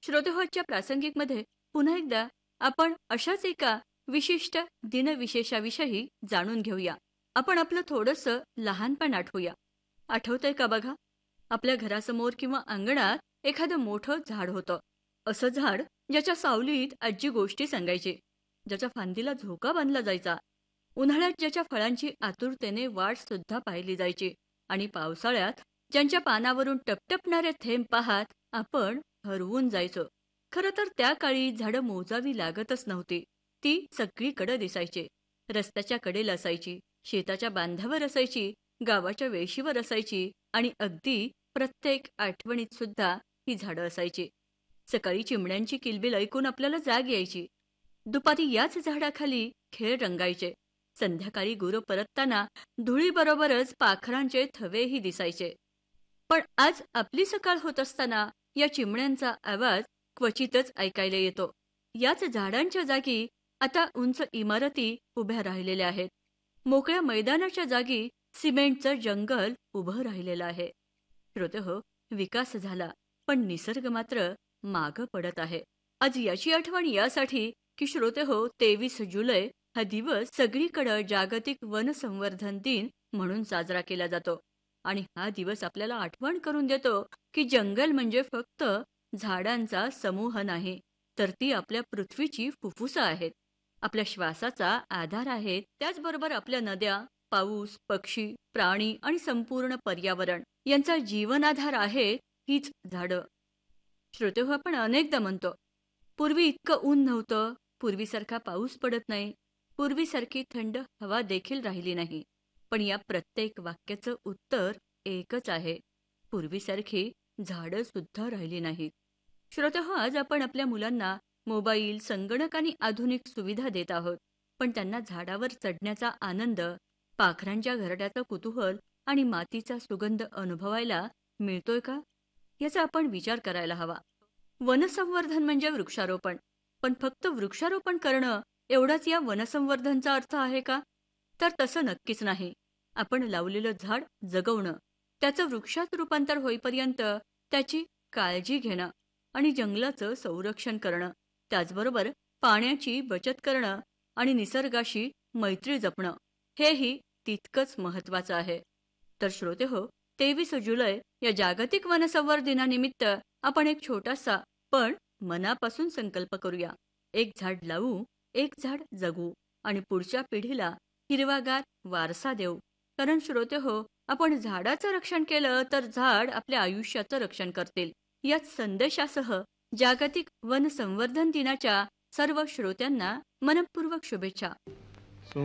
श्रोतेहोच्या प्रासंगिकमध्ये पुन्हा एकदा आपण अशाच एका विशिष्ट दिनविशेषाविषयी जाणून घेऊया. आपण आपलं थोडंसं लहानपण आठवूया. आठवतंय का बघा? आपल्या घरासमोर किंवा अंगणात एखादं मोठं झाड होतं. असं झाड ज्याच्या सावलीत आजी गोष्टी सांगायची, ज्याच्या फांदीला झोका बांधला जायचा, उन्हाळ्यात ज्याच्या फळांची आतुरतेने वाट सुद्धा पाहिली जायची आणि पावसाळ्यात ज्यांच्या पानावरून टपटपणारे थेंब पाहत आपण हरवून जायचो. खरं तर त्या काळी झाडं मोजावी लागतच नव्हती. ती सगळीकडे दिसायची. रस्त्याच्या कडेला असायची, शेताच्या बांधावर असायची, गावाच्या वेशीवर असायची आणि अगदी प्रत्येक आठवणीत सुद्धा ही झाडं असायची. सकाळी चिमण्यांची किलबिल ऐकून आपल्याला जाग यायची. दुपारी याच झाडाखाली खेळ रंगायचे. संध्याकाळी गुरं परतताना धुळीबरोबरच पाखरांचे थवेही दिसायचे. पण आज आपली सकाळ होत असताना या चिमण्यांचा आवाज क्वचितच ऐकायला येतो. याच झाडांच्या जागी आता उंच इमारती उभ्या राहिलेल्या आहेत. मोकळ्या मैदानाच्या जागी सिमेंटचं जंगल उभं राहिलेलं आहे. श्रोतेहो, विकास झाला पण निसर्ग मात्र मागं पडत आहे. आज याची आठवण यासाठी की श्रोतेहो, 23 जुलै हा दिवस सगळीकडे जागतिक वन संवर्धन दिन म्हणून साजरा केला जातो. आणि हा दिवस आपल्याला आठवण करून देतो की जंगल म्हणजे फक्त झाडांचा समूह नाही, तर ती आपल्या पृथ्वीची फुफ्फुसं आहेत, आपल्या श्वासाचा आधार आहेत. त्याचबरोबर आपल्या नद्या, पाऊस, पक्षी, प्राणी आणि संपूर्ण पर्यावरण यांचा जीवनाधार आहे हीच झाडं. श्रोतेहो, आपण अनेकदा म्हणतो, पूर्वी इतकं ऊन नव्हतं, पूर्वीसारखा पाऊस पडत नाही, पूर्वीसारखी थंड हवा देखील राहिली नाही. पण या प्रत्येक वाक्याचं उत्तर एकच आहे, पूर्वीसारखी झाडं सुद्धा राहिली नाहीत. श्रोतेहो, आज आपण आपल्या मुलांना मोबाईल, संगणक आणि आधुनिक सुविधा देत आहोत. पण त्यांना झाडावर चढण्याचा आनंद, पाखरांच्या घरट्याचं कुतूहल आणि मातीचा सुगंध अनुभवायला मिळतोय का? याचा आपण विचार करायला हवा. वनसंवर्धन म्हणजे वृक्षारोपण. पण फक्त वृक्षारोपण करणं एवढाच या वनसंवर्धनचा अर्थ आहे का? तर तसं नक्कीच नाही. आपण लावलेलं झाड जगवणं, त्याचं वृक्षात रूपांतर होईपर्यंत त्याची काळजी घेणं आणि जंगलाचं संरक्षण करणं, त्याचबरोबर पाण्याची बचत करणं आणि निसर्गाशी मैत्री जपणं, हेही तितकंच महत्त्वाचं आहे. तर श्रोतेहो, 23 जुलै या जागतिक वनसंवर्धन दिनानिमित्त आपण एक छोटासा पण मनापासून संकल्प करूया. एक झाड लावू, एक झाड जगू आणि पुढच्या पिढीला हिरवागार वारसा देऊ. कारण श्रोतेहो, आपण झाडाचं रक्षण केलं तर झाड आपल्या आयुष्याचं रक्षण करतील. याच संदेशासह जागतिक वन संवर्धन दिनाच्या सर्व श्रोत्यांना मनपूर्वक शुभेच्छा.